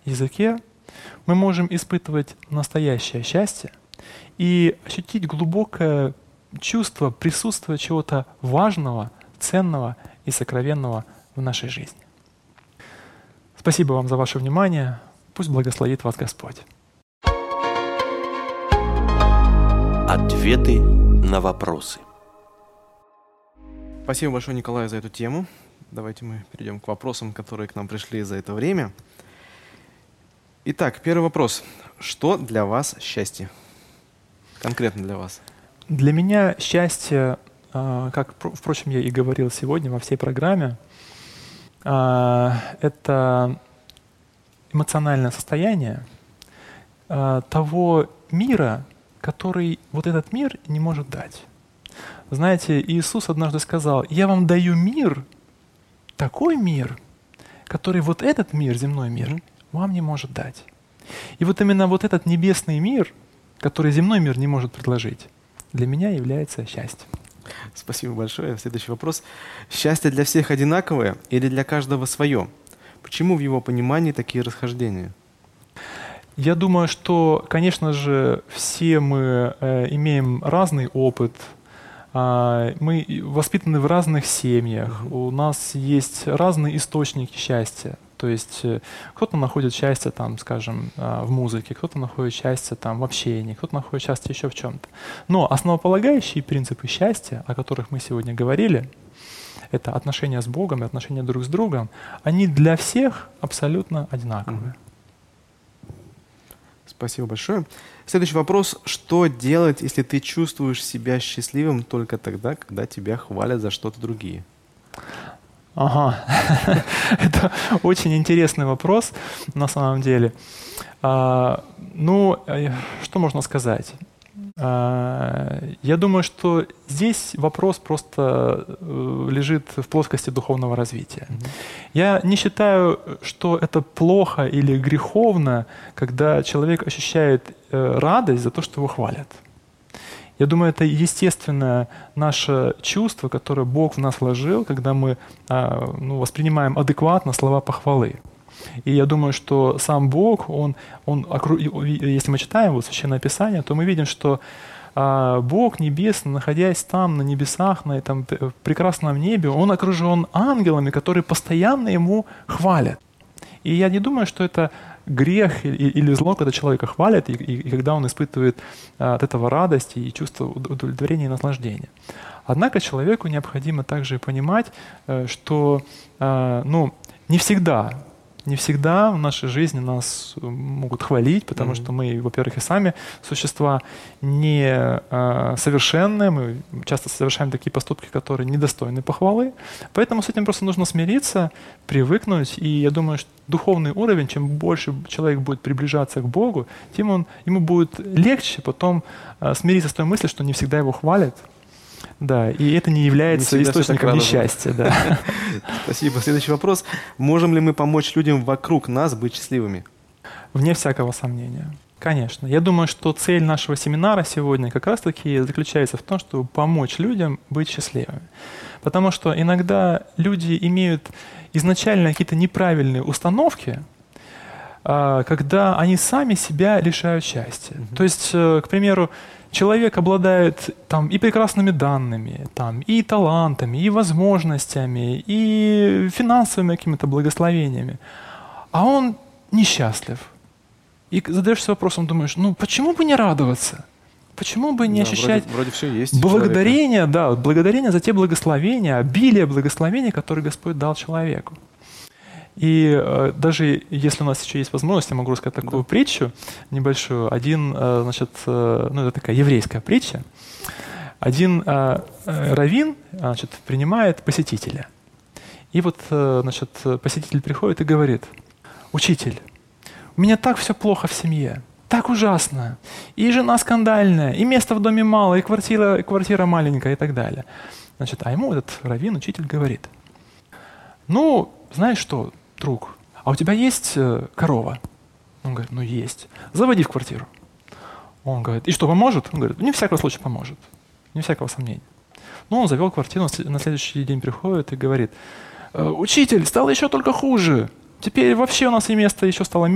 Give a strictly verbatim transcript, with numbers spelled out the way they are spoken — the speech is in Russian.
языке, мы можем испытывать настоящее счастье и ощутить глубокое чувство присутствия чего-то важного, ценного и сокровенного в нашей жизни. Спасибо вам за ваше внимание. Пусть благословит вас Господь. Ответы на вопросы. Спасибо большое, Николаю, за эту тему. Давайте мы перейдем к вопросам, которые к нам пришли за это время. Итак, первый вопрос. Что для вас счастье? Конкретно для вас. Для меня счастье, как, впрочем, я и говорил сегодня во всей программе, это эмоциональное состояние того мира, который вот этот мир не может дать. Знаете, Иисус однажды сказал: «Я вам даю мир, такой мир, который вот этот мир, земной мир, вам не может дать». И вот именно вот этот небесный мир, который земной мир не может предложить, для меня является счастьем. Спасибо большое. Следующий вопрос. Счастье для всех одинаковое или для каждого свое? Почему в его понимании такие расхождения? Я думаю, что, конечно же, все мы э, имеем разный опыт, э, мы воспитаны в разных семьях, mm-hmm. у нас есть разные источники счастья. То есть э, кто-то находит счастье, там, скажем, э, в музыке, кто-то находит счастье там, в общении, кто-то находит счастье еще в чем-то. Но основополагающие принципы счастья, о которых мы сегодня говорили, это отношения с Богом и отношения друг с другом, они для всех абсолютно одинаковые. Спасибо большое. Следующий вопрос. Что делать, если ты чувствуешь себя счастливым только тогда, когда тебя хвалят за что-то другие? Ага, это очень интересный вопрос на самом деле. А, ну, что можно сказать? Я думаю, что здесь вопрос просто лежит в плоскости духовного развития. Mm-hmm. Я не считаю, что это плохо или греховно, когда человек ощущает радость за то, что его хвалят. Я думаю, это естественное наше чувство, которое Бог в нас вложил, когда мы ну, воспринимаем адекватно слова похвалы. И я думаю, что сам Бог, Он, он если мы читаем вот Священное Писание, то мы видим, что а, Бог Небесный, находясь там на небесах, на этом прекрасном небе, Он окружен ангелами, которые постоянно Ему хвалят. И я не думаю, что это грех или зло, когда человека хвалят, и, и, и когда он испытывает а, от этого радость и чувство удовлетворения и наслаждения. Однако человеку необходимо также понимать, что а, ну, не всегда Не всегда в нашей жизни нас могут хвалить, потому mm-hmm. что мы, во-первых, и сами существа не а, совершенные, мы часто совершаем такие поступки, которые недостойны похвалы. Поэтому с этим просто нужно смириться, привыкнуть. И я думаю, что духовный уровень, чем больше человек будет приближаться к Богу, тем он, ему будет легче потом а, смириться с той мыслью, что не всегда его хвалят. Да, и это не является не источником несчастья. Да. Спасибо. Следующий вопрос. Можем ли мы помочь людям вокруг нас быть счастливыми? Вне всякого сомнения. Конечно. Я думаю, что цель нашего семинара сегодня как раз-таки заключается в том, чтобы помочь людям быть счастливыми. Потому что иногда люди имеют изначально какие-то неправильные установки, когда они сами себя лишают счастья. Mm-hmm. То есть, к примеру, человек обладает там, и прекрасными данными, там, и талантами, и возможностями, и финансовыми какими-то благословениями, а он несчастлив. И задаешься вопросом, думаешь, ну почему бы не радоваться? Почему бы не да, ощущать вроде, вроде все есть благодарение, да, благодарение за те благословения, обилие благословений, которые Господь дал человеку? И э, даже если у нас еще есть возможность, я могу рассказать такую да. притчу небольшую. Один, э, значит, э, ну это такая еврейская притча. Один э, э, раввин, значит, принимает посетителя. И вот, э, значит, посетитель приходит и говорит: «Учитель, у меня так все плохо в семье, так ужасно. И жена скандальная, и места в доме мало, и квартира, и квартира маленькая, и так далее». Значит, а ему этот раввин, учитель, говорит: «Ну, знаешь что, друг, а у тебя есть э, корова?» Он говорит: «Ну есть». «Заводи в квартиру». Он говорит: «И что, поможет?» Он говорит: «Не всякого случая поможет, не всякого сомнения». Ну, он завел квартиру, на следующий день приходит и говорит: «Учитель, стало еще только хуже. Теперь вообще у нас и место еще стало меньше.